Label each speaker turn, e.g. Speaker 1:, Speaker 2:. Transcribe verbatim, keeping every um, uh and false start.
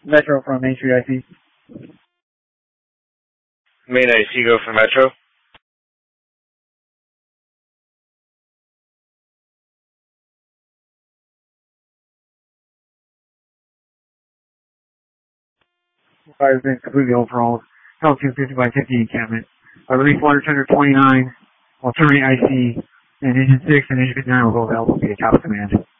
Speaker 1: Metro from Main Street I C.
Speaker 2: Main I C, go for Metro.
Speaker 1: Fire's been completely overhauled. L two fifty by fifty encampment. I release water tender twenty-nine. I'll terminate I C. And engine six and engine nine will go available via top command.